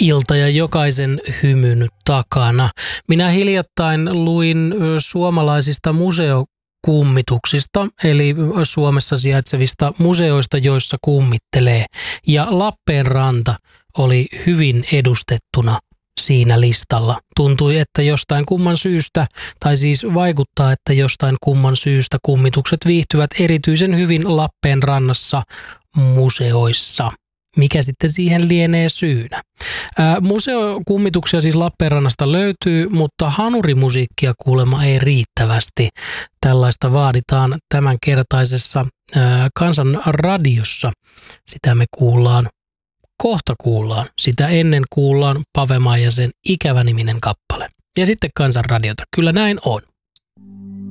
ilta ja jokaisen hymyn takana. Minä hiljattain luin suomalaisista museokummituksista, eli Suomessa sijaitsevista museoista, joissa kummittelee. Ja Lappeenranta oli hyvin edustettuna siinä listalla. Tuntui, että jostain kumman syystä, tai siis vaikuttaa, että jostain kumman syystä kummitukset viihtyvät erityisen hyvin Lappeenrannassa museoissa. Mikä sitten siihen lienee syynä? Museokummituksia siis Lappeenrannasta löytyy, mutta hanurimusiikkia kuulemma ei riittävästi. Tällaista vaaditaan tämänkertaisessa Kansan radiossa. Sitä me kohta kuullaan. Sitä ennen kuullaan Pave Maijasen Ikävä-niminen kappale. Ja sitten Kansan radiota. Kyllä näin on.